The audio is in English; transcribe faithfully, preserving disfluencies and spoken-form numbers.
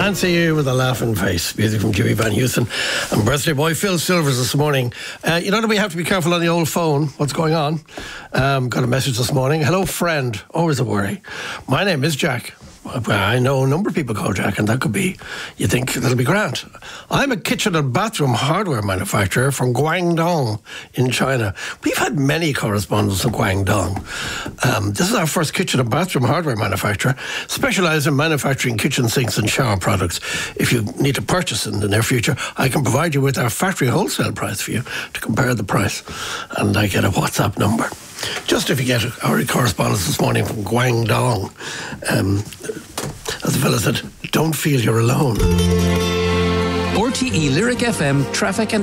Nancy here with a laughing face. Music from Jimmy Van Heusen and birthday boy Phil Silvers this morning. Uh, you know that we have to be careful on the old phone. What's going on? Um, got a message this morning. Hello, friend. Always a worry. My name is Jack. I know a number of people call Jack, and that could be, you think that'll be grand. I'm a kitchen and bathroom hardware manufacturer from Guangdong in China. We've had many correspondents in Guangdong. Um, this is our first kitchen and bathroom hardware manufacturer, specialised in manufacturing kitchen sinks and shower products. If you need to purchase in the near future, I can provide you with our factory wholesale price for you to compare the price. And I get a WhatsApp number. Just if you get our correspondence this morning from Guangdong, um, as the fellow said, don't feel you're alone. R T E Lyric F M, traffic and